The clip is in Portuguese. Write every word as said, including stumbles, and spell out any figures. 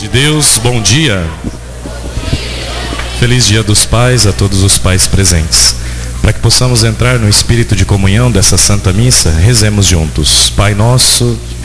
Deus, bom dia. Feliz Dia dos Pais a todos os pais presentes. Para que possamos entrar no espírito de comunhão dessa Santa Missa, rezemos juntos. Pai nosso,